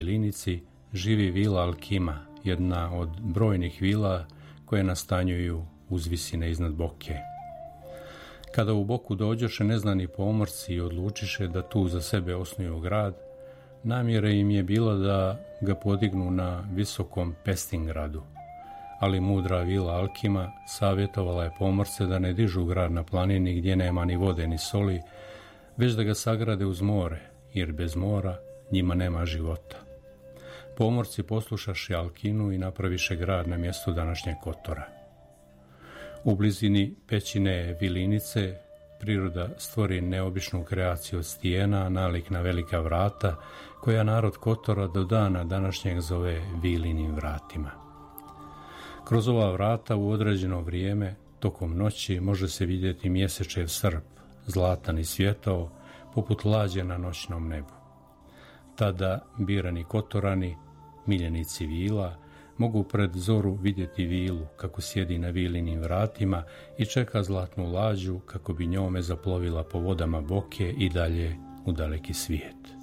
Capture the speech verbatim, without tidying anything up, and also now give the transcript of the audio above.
Vilinici živi vila Alkima, jedna od brojnih vila koje nastanjuju uz visine iznad Boke. Kada u Boku dođoše neznani pomorci i odlučiše da tu za sebe osnuju grad, namjera im je bila da ga podignu na visokom Pestingradu, ali mudra vila Alkima savjetovala je pomorce da ne dižu grad na planini gdje nema ni vode ni soli, već da ga sagrade uz more, jer bez mora njima nema života. Pomorci poslušaše Alkinu i napraviše grad na mjestu današnjeg Kotora. U blizini pećine Vilinice priroda stvori neobičnu kreaciju od stijena, nalik na velika vrata, koja narod Kotora do dana današnjeg zove Vilinim vratima. Kroz ova vrata u određeno vrijeme, tokom noći, može se vidjeti mjesečev srp, zlatan i svjetao, poput lađe na noćnom nebu. Tada birani Kotorani, miljenici vila, mogu pred zoru vidjeti vilu kako sjedi na Vilinim vratima i čeka zlatnu lađu kako bi njome zaplovila po vodama Boke i dalje u daleki svijet.